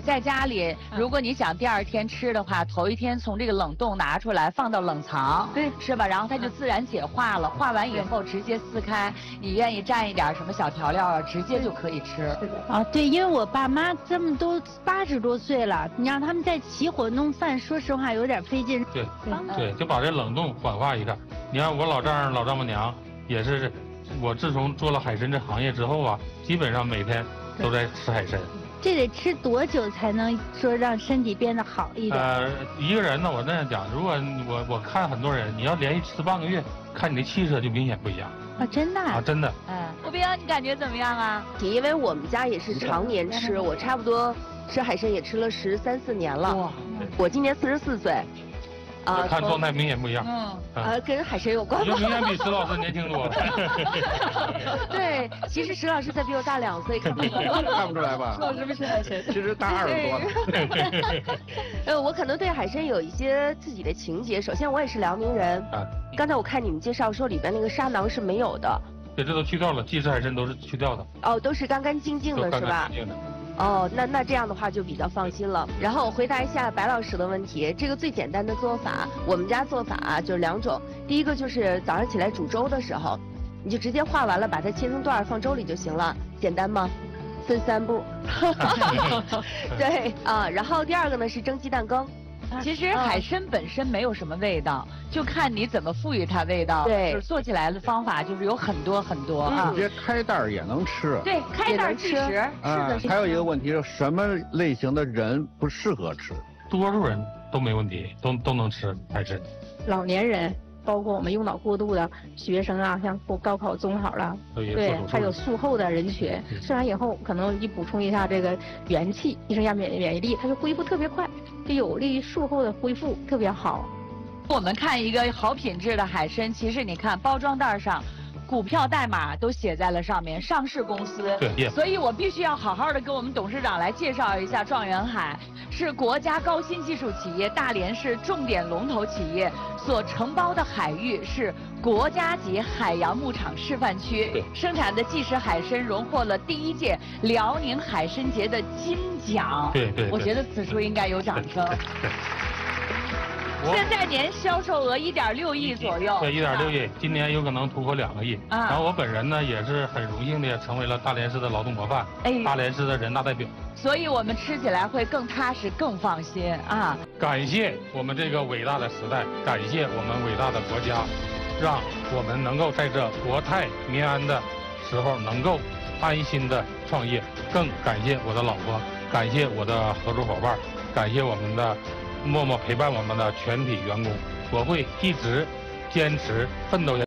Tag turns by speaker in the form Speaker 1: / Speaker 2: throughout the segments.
Speaker 1: 在家里，如果你想第二天吃的话，头一天从这个冷冻拿出来放到冷藏，
Speaker 2: 对，
Speaker 1: 是吧？然后它就自然解化了，化完以后直接撕开，你愿意蘸一点什么小调料啊，直接就可以吃。
Speaker 2: 啊，对，因为我爸妈他们都80多岁了，你让他们再起火弄饭，说实话有点费劲。
Speaker 3: 对，就把这冷冻缓化一下。你看我老丈母娘也是，我自从做了海参这行业之后啊，基本上每天都在吃海参。
Speaker 2: 这得吃多久才能说让身体变得好一点？
Speaker 3: 一个人呢，我这样讲，如果我看很多人，你要连续吃半个月，看你的气色就明显不一样。
Speaker 2: 啊，真的
Speaker 3: 啊，真的。
Speaker 1: 吴冰，你感觉怎么样啊？
Speaker 4: 因为我们家也是常年吃，我差不多吃海参也吃了13、14年了。哇，我今年44岁。
Speaker 3: 看状态明显不一样。
Speaker 4: 跟海参有关吗？
Speaker 3: 就明显比石老师年轻多了。
Speaker 4: 对，其实石老师才比我大2岁，看不出
Speaker 5: 来吧？
Speaker 4: 我是不是海参？
Speaker 5: 其实大20多了。
Speaker 4: 我可能对海参有一些自己的情节。首先，我也是辽宁人。刚才我看你们介绍说里边那个沙囊是没有的。
Speaker 3: 对，这都去掉了，鸡翅海参都是去掉的。
Speaker 4: 哦，都是干干净净的，是吧？
Speaker 3: 干干净净的。
Speaker 4: 哦，那这样的话就比较放心了。然后我回答一下白老师的问题，这个最简单的做法，我们家做法就是2种。第一个就是早上起来煮粥的时候，你就直接化完了，把它切成段放粥里就行了，简单吗？分3步。对然后第二个呢是蒸鸡蛋羹。
Speaker 1: 其实海参本身没有什么味道，就看你怎么赋予它味道。
Speaker 4: 对，
Speaker 1: 就是做起来的方法就是有很多啊。
Speaker 5: 直接开袋也能吃。
Speaker 1: 对，开袋即食。是的。
Speaker 5: 还有一个问题是什么类型的人不适合吃？
Speaker 3: 多数人都没问题，都能吃海参。
Speaker 6: 老年人。包括我们用脑过度的学生啊，像高考、中考了，对，还有术后的人群，吃完以后可能一补充一下这个元气，提升一下免疫力，它就恢复特别快，就有利于术后的恢复，特别好。
Speaker 1: 我们看一个好品质的海参，其实你看包装袋上。股票代码都写在了上面，上市公司。
Speaker 3: 对，
Speaker 1: 所以我必须要好好的跟我们董事长来介绍一下状元海，是国家高新技术企业大连市重点龙头企业所承包的海域是国家级海洋牧场示范区，生产的即食海参荣获了第1届辽宁海参节的金奖。
Speaker 3: 对，
Speaker 1: 我觉得此处应该有掌声。现在年销售额1.6亿左右。
Speaker 3: 对，1.6亿，今年有可能突破2个亿。然后我本人呢也是很荣幸的成为了大连市的劳动模范，大连市的人大代表。
Speaker 1: 所以我们吃起来会更踏实、更放心啊！
Speaker 3: 感谢我们这个伟大的时代，感谢我们伟大的国家，让我们能够在这国泰民安的时候能够安心的创业。更感谢我的老婆，感谢我的合作伙伴，感谢我们的默默陪伴我们的全体员工，我会一直坚持奋斗下去。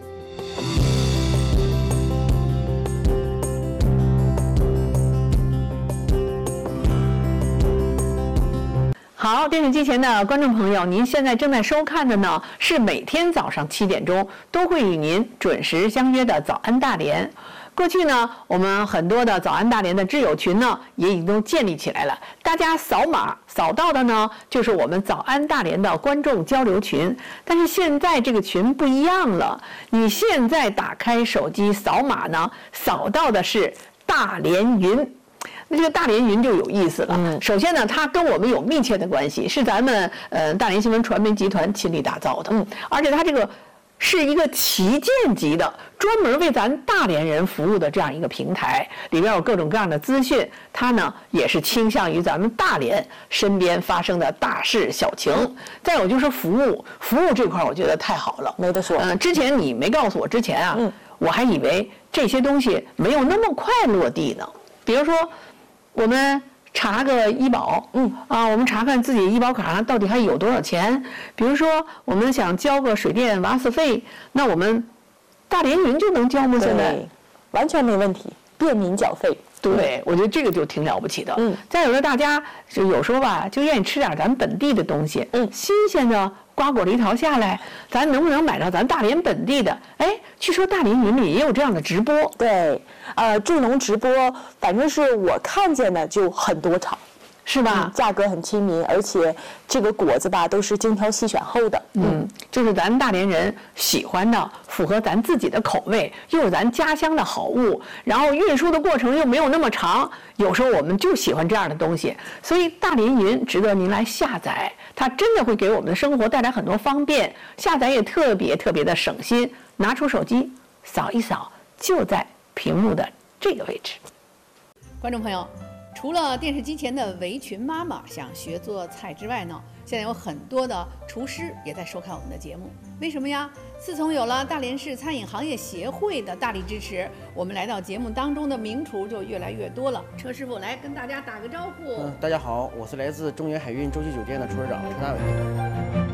Speaker 7: 好，电视机前的观众朋友，您现在正在收看的呢是每天早上7点钟都会与您准时相约的早安大连。过去呢，我们很多的早安大连的挚友群呢也已经都建立起来了，大家扫码扫到的呢就是我们早安大连的观众交流群。但是现在这个群不一样了，你现在打开手机扫码呢，扫到的是大连云。那这个大连云就有意思了。首先呢，它跟我们有密切的关系，是咱们大连新闻传媒集团亲力打造的。而且它这个是一个旗舰级的，专门为咱大连人服务的这样一个平台，里边有各种各样的资讯。它呢也是倾向于咱们大连身边发生的大事小情。再有就是服务这块，我觉得太好了，
Speaker 8: 没得说。
Speaker 7: 之前你没告诉我之前啊，我还以为这些东西没有那么快落地呢。比如说，我们查个医保，我们查看自己医保卡上到底还有多少钱。比如说，我们想交个水电瓦斯费，那我们大连云就能交吗？现在
Speaker 8: 完全没问题，便民缴费。
Speaker 7: 对，我觉得这个就挺了不起的。再有的大家就有时候吧，就愿意吃点咱本地的东西，新鲜的瓜果梨桃下来，咱能不能买到咱大连本地的？哎，据说大连云里也有这样的直播。
Speaker 8: 对，助农直播，反正是我看见的就很多场。
Speaker 7: 是吧？
Speaker 8: 价格很亲民，而且这个果子吧都是精挑细选后的。
Speaker 7: 就是咱大连人喜欢的，符合咱自己的口味，又是咱家乡的好物，然后运输的过程又没有那么长，有时候我们就喜欢这样的东西，所以大连云值得您来下载，它真的会给我们的生活带来很多方便，下载也特别的省心，拿出手机扫一扫，就在屏幕的这个位置。
Speaker 9: 观众朋友，除了电视机前的围裙妈妈想学做菜之外呢，现在有很多的厨师也在收看我们的节目。为什么呀？自从有了大连市餐饮行业协会的大力支持，我们来到节目当中的名厨就越来越多了。车师傅来跟大家打个招呼。
Speaker 10: 大家好，我是来自中原海运洲际酒店的厨师长陈大伟。